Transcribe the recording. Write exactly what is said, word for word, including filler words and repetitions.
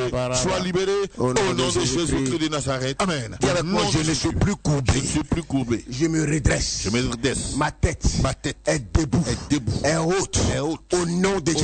sois libéré au nom de Jésus-Christ de Nazareth. Amen. Moi, je ne suis plus courbé. Je ne suis plus courbé. Je me redresse. Je me redresse. Ma tête, Ma tête est debout. est debout. Est haute. Est haute. Au nom de